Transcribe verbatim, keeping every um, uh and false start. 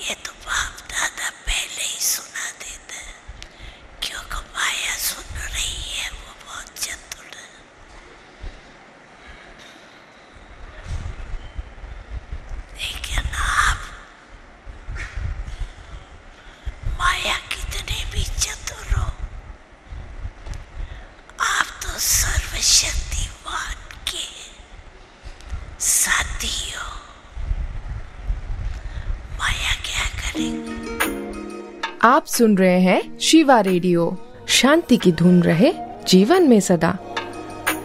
ये तो बाप दादा पहले ही सुना देते, क्योंकि माया सुन रही है, वो बहुत चतुर है। लेकिन आप माया कितने भी चतुर हो, आप तो सर्वशक्तिमान के साथी हो। माया क्या करेगी? आप सुन रहे हैं शिवा रेडियो। शांति की धुन रहे जीवन में सदा।